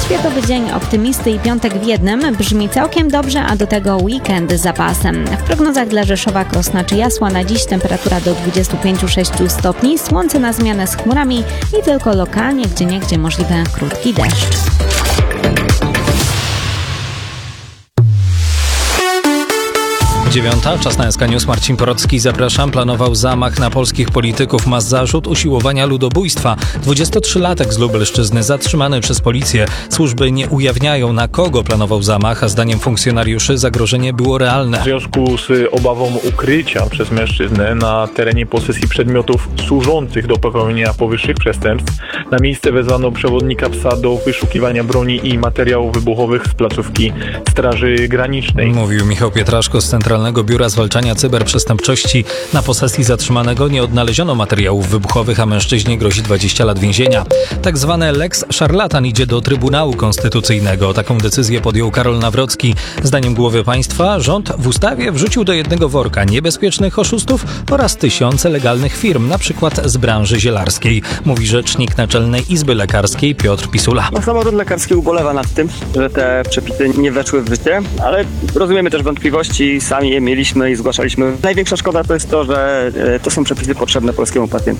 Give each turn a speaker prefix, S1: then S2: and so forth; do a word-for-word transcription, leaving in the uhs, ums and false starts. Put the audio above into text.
S1: Światowy Dzień Optymisty i piątek w jednym brzmi całkiem dobrze, a do tego weekend z zapasem. W prognozach dla Rzeszowa, Krosna czy Jasła na dziś temperatura do dwudziestu pięciu do dwudziestu sześciu stopni, słońce na zmianę z chmurami i tylko lokalnie gdzieniegdzie możliwy krótki deszcz.
S2: Dziewiąta, czas na S K News. Marcin Porocki, zapraszam. Planował zamach na polskich polityków. Ma zarzut usiłowania ludobójstwa. dwudziestotrzylatek z Lubelszczyzny zatrzymany przez policję. Służby nie ujawniają, na kogo planował zamach, a zdaniem funkcjonariuszy zagrożenie było realne.
S3: W związku z obawą ukrycia przez mężczyznę na terenie posesji przedmiotów służących do popełnienia powyższych przestępstw, na miejsce wezwano przewodnika psa do wyszukiwania broni i materiałów wybuchowych z placówki Straży Granicznej.
S2: Mówił Michał Pietraszko z Centralnego Biura Zwalczania Cyberprzestępczości. Na posesji zatrzymanego nie odnaleziono materiałów wybuchowych, a mężczyźnie grozi dwadzieścia lat więzienia. Tak zwane Lex Szarlatan idzie do Trybunału Konstytucyjnego. Taką decyzję podjął Karol Nawrocki. Zdaniem głowy państwa rząd w ustawie wrzucił do jednego worka niebezpiecznych oszustów oraz tysiące legalnych firm, na przykład z branży zielarskiej. Mówi rzecznik Naczelnej Izby Lekarskiej Piotr Pisula.
S4: No, samorząd lekarski ubolewa nad tym, że te przepisy nie weszły w życie, ale rozumiemy też wątpliwości, sami je mieliśmy i zgłaszaliśmy. Największa szkoda to jest to, że to są przepisy potrzebne polskiemu pacjentowi.